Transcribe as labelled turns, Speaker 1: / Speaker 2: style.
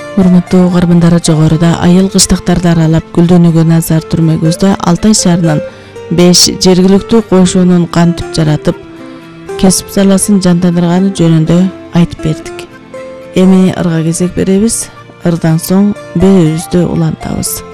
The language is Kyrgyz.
Speaker 1: Урматтуу угармандар, жогоруда айыл кыштактарды аралап гүлдөнүүгө назар түрмөгүбүздө Алтай шаарынын 5 жергиликтүү кошуунун кантип жаратып, кесип саласын жандандырганы жөнүндө айтып бердик. Эми ырга кезек беребиз. Ырдан соң берүүбүздү улантабыз.